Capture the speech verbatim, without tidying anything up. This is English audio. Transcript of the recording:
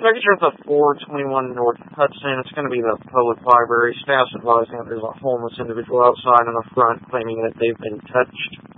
Picture at the four twenty-one North Hudson. It's going to be the public library. Staff's advising that there's a homeless individual outside in the front claiming that they've been touched.